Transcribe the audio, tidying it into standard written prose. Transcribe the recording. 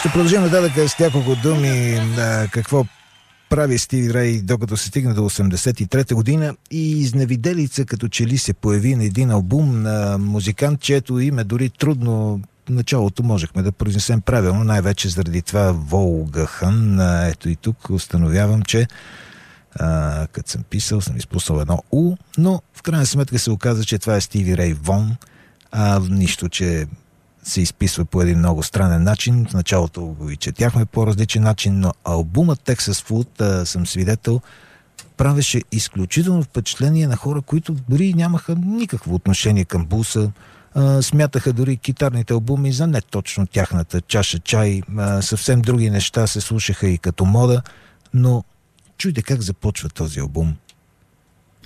Ще продължим нататък с няколко думи какво прави Стиви Рей, докато се стигне до 83-та година, и изневиделица като че ли се появи на един албум на музикант, чието име дори трудно началото можехме да произнесем правилно, най-вече заради това Волгахан. Ето и тук установявам, че като съм писал, съм изпуснал едно У, но в крайна сметка се оказа, че това е Стиви Рей Вон. Нищо, че се изписва по един много странен начин. В началото го и четяхме по различен начин, но албумът Texas Food, съм свидетел, правеше изключително впечатление на хора, които дори нямаха никакво отношение към буса. Смятаха дори китарните албуми за не точно тяхната чаша чай. Съвсем други неща се слушаха и като мода, но чуйте как започва този албум.